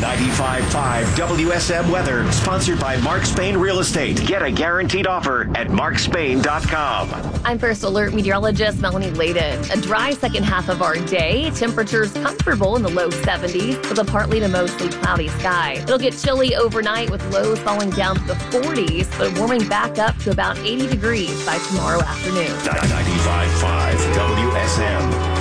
95.5 WSM weather, sponsored by Mark Spain Real Estate. Get a guaranteed offer at markspain.com. I'm First Alert meteorologist Melanie Layden. A dry second half of our day. Temperatures comfortable in the low 70s with a partly to mostly cloudy sky. It'll get chilly overnight with lows falling down to the 40s, but warming back up to about 80 degrees by tomorrow afternoon. 95.5 WSM.